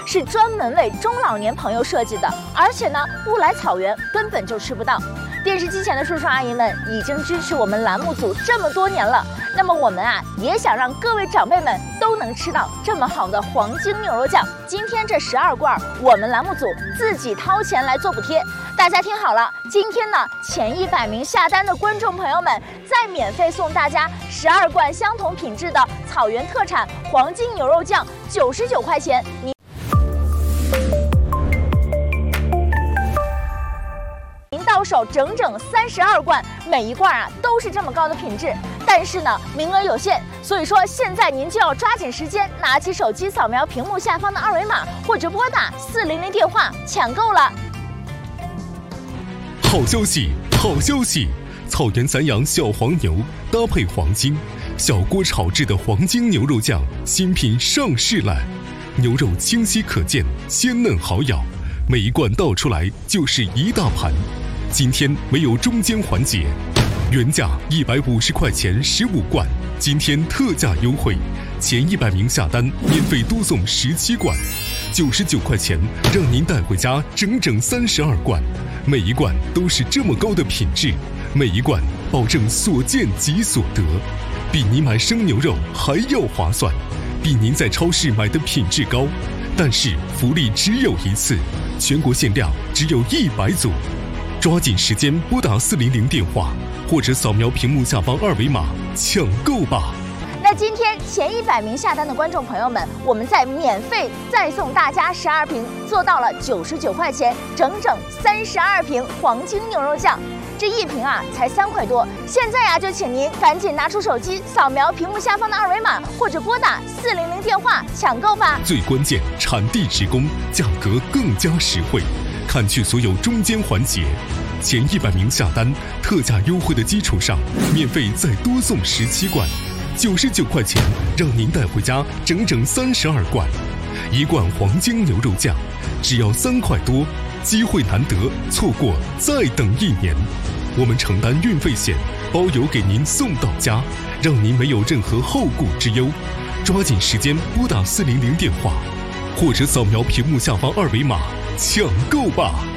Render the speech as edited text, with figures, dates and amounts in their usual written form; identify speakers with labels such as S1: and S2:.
S1: 是专门为中老年朋友设计的，而且呢，不来草原根本就吃不到。电视机前的叔叔阿姨们已经支持我们栏目组这么多年了，那么我们也想让各位长辈们都能吃到这么好的黄金牛肉酱。今天这12罐，我们栏目组自己掏钱来做补贴。大家听好了，今天呢，前100名下单的观众朋友们，再免费送大家12罐相同品质的草原特产黄金牛肉酱，99块钱。到手整整32罐，每一罐都是这么高的品质，但是呢，名额有限，所以说现在您就要抓紧时间，拿起手机扫描屏幕下方的2维码，或者拨打400电话抢购了。
S2: 好消息，好消息！草原散养小黄牛搭配黄金，小锅炒制的黄金牛肉酱新品上市了，牛肉清晰可见，鲜嫩好咬，每一罐倒出来就是一大盘。今天没有中间环节，原价150块钱15罐，今天特价优惠，前100名下单免费多送17罐，99块钱让您带回家整整32罐，每一罐都是这么高的品质，每一罐保证所见即所得，比你买生牛肉还要划算，比您在超市买的品质高，但是福利只有一次，全国限量只有100组。抓紧时间拨打400电话，或者扫描屏幕下方2维码抢购吧。
S1: 那今天前100名下单的观众朋友们，我们再免费再送大家12瓶，做到了99块钱，整整32瓶黄金牛肉酱。这一瓶才3块多，现在就请您赶紧拿出手机扫描屏幕下方的2维码，或者拨打400电话抢购吧。
S2: 最关键，产地直供，价格更加实惠，砍去所有中间环节，前100名下单，特价优惠的基础上，免费再多送17罐，99块钱让您带回家整整32罐，一罐黄金牛肉酱只要3块多，机会难得，错过再等1年。我们承担运费险，包邮给您送到家，让您没有任何后顾之忧。抓紧时间拨打400电话，或者扫描屏幕下方2维码抢购吧。